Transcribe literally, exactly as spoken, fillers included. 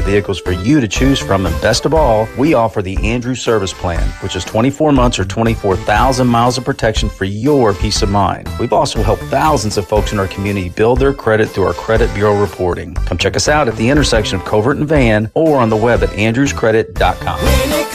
vehicles for you to choose from, and best of all, we offer the Andrews Service Plan, which is twenty-four months or twenty-four thousand miles of protection for your peace of mind. We've also helped thousands of folks in our community build their credit through our credit bureau reporting. Come check us out at the intersection of Covert and Van or on the web at andrews credit dot com.